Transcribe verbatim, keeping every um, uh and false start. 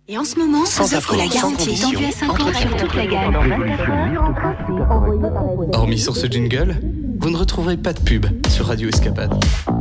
Et en ce moment, Sans vous offre la apport, sans garantie condition, étendue à cinq ans entretien sur toute la gamme. Hormis sur ce jingle, vous ne retrouverez pas de pub sur Radio Escapade.